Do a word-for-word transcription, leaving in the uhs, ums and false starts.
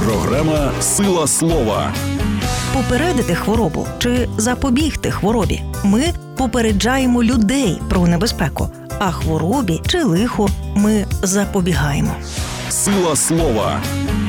Програма «Сила слова». Попередити хворобу чи запобігти хворобі. Ми попереджаємо людей про небезпеку, а хворобі чи лиху ми запобігаємо. Сила слова.